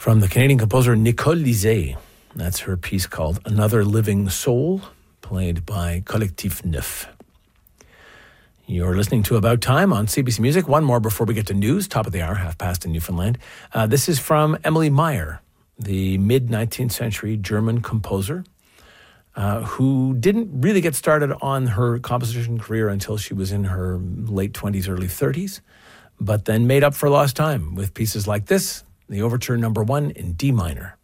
From the Canadian composer Nicole Lizet. That's her piece called Another Living Soul, played by Collectif Neuf. You're listening to About Time on CBC Music. One more before we get to news, top of the hour, half past in Newfoundland. This is from Emily Meyer, the mid-19th century German composer, who didn't really get started on her composition career until she was in her late 20s, early 30s, but then made up for lost time with pieces like this, the Overture No. 1 in D minor.